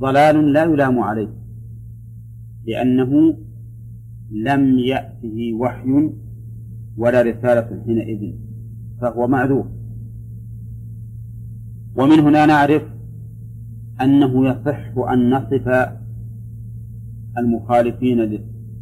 ضلال لا يلام عليه، لأنه لم يأته وحي ولا رسالة حينئذ، فهو معذور. ومن هنا نعرف أنه يصح أن نصف المخالفين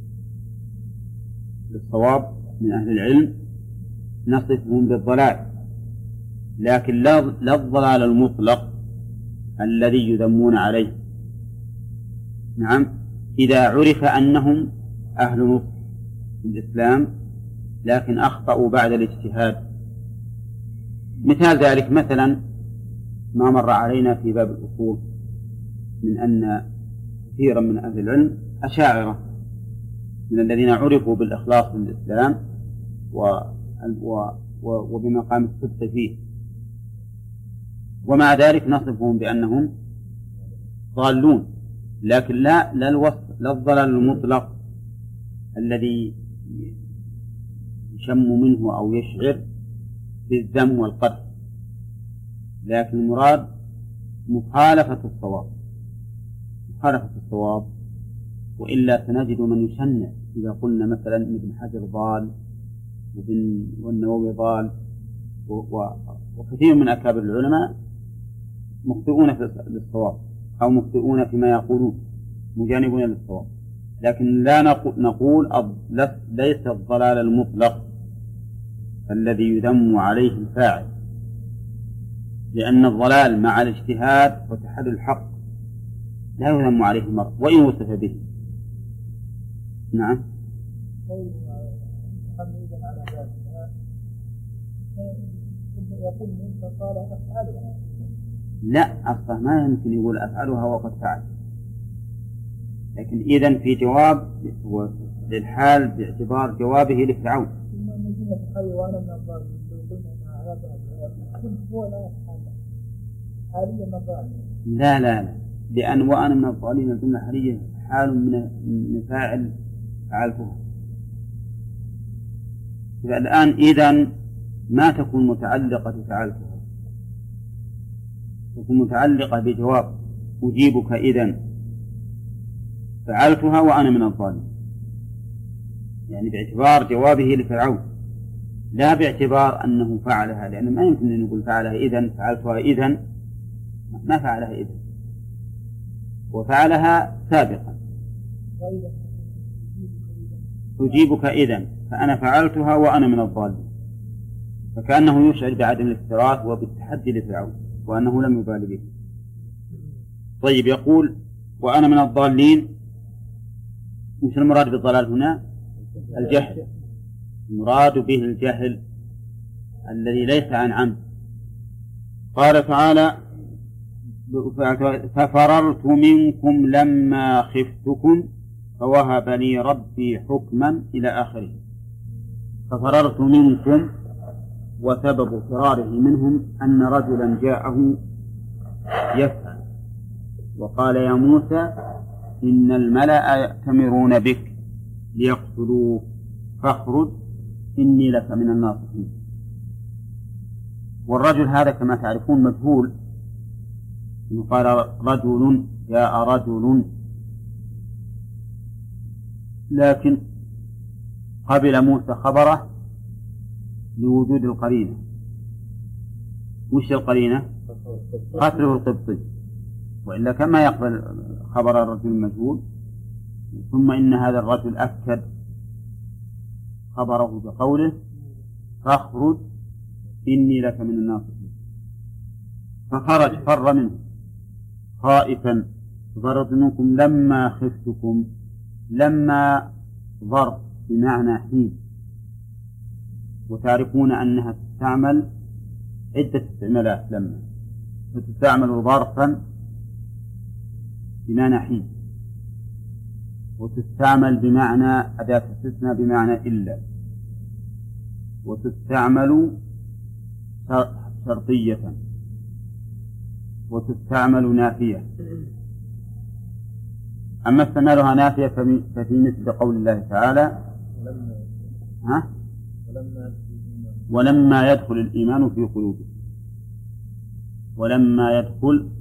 للصواب من أهل العلم، نصفهم بالضلال، لكن لا الضلال المطلق الذي يذمون عليه. نعم، إذا عرف أنهم أهل نصح في الإسلام لكن أخطأوا بعد الاجتهاد. مثال ذلك مثلا ما مر علينا في باب الأصول من أن كثيرا من أهل العلم أشاعرة من الذين عرفوا بالإخلاص للإسلام وبمقام الصدق فيه، ومع ذلك نصفهم بأنهم ضالون، لكن لا الضلال المطلق الذي يشم منه أو يشعر بالذم والقدح، لكن المراد مخالفة الصواب. وإلا سنجد من يشنع إذا قلنا مثلا ابن حجر ضال والنووي ضال وكثير من أكابر العلماء مخطئون للصواب أو مخطئون فيما يقولون مجانبون للصواب، لكن لا نقول ليس الضلال المطلق الذي يذم عليه الفاعل، لأن الضلال مع الاجتهاد وتحدي الحق لا يذم عليه المرء وإن وصف به. نعم. لا، أصلا ما يمكن يقول أفعلها وقد فعل، لكن إذن في جواب للحال باعتبار جوابه لفرعون. لا، لأن وأنا من الضالين الجملة حالية حال من فاعل فعلته. فالآن إذن ما تكون متعلقة فعلتها، تكون متعلقة بجواب أجيبك إذن فعلتها وأنا من الضالين، يعني باعتبار جوابه لفرعون لا باعتبار أنه فعلها، لأنه ما يمكن أن يقول فعلها إذن فعلتها إذن، ما فعلها إذن وفعلها سابقا. أجيبك إذن فأنا فعلتها وأنا من الضالين، فكأنه يشعر بعدم الاكتراث وبالتحدي لفرعون وأنه لم يبال به. طيب، يقول وأنا من الضالين، مش المراد بالضلال هنا الجهل، المراد به الجهل الذي ليس عن عمد. قال تعالى ففررت منكم لما خفتكم فوهب لي ربي حكما إلى آخره. ففررت منكم، وسبب فراره منهم أن رجلا جاءه يسأل وقال يا موسى إن الملأ يأتمرون بك ليقتلوك فاخرج إني لك من الناصحين. والرجل هذا كما تعرفون مجهول، قال رجل جاء رجل، لكن قبل موسى خبره لوجود القرينة. وش القرينة؟ قتله القبطي، وإلا كما يقبل خبر الرجل المجهول. ثم إن هذا الرجل أكد خبره بقوله فاخرج إني لك من الناصحين، فخرج فر منه خائفا. فررت منكم لما خفتكم، لما ظرف بمعنى حين، وتعرفون أنها تستعمل عدة استعمالات، لما فتستعمل ظرفا بمعنى حين، وتستعمل بمعنى أداة استثناء بمعنى إلا، وتستعمل شرطية، وتستعمل نافية. أما استعمالها نافية ففي مثل قول الله تعالى ولما يدخل الإيمان في قلوبكم، ولما يدخل